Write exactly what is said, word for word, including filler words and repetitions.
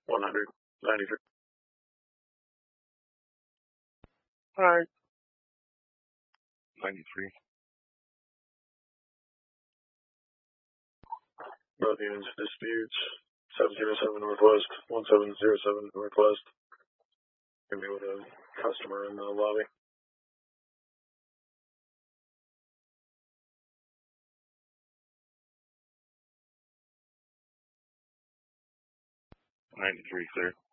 one hundred ninety-three. Alright. ninety-three. Both units disputes. seven zero seven Northwest, one seven zero seven Northwest. Gonna be with a customer in the lobby. ninety-three, clear.